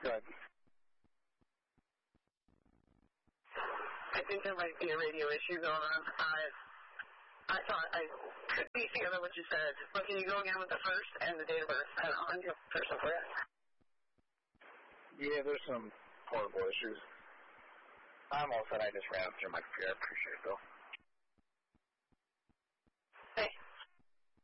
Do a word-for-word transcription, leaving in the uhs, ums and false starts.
Good. I think there might be a radio issue going on. I, I thought I could piece together what you said, but can you go again with the first and the date of birth and on your personal prayer? Yeah, there's some horrible issues. I'm all set. I just ran up through my computer. I appreciate it, Bill.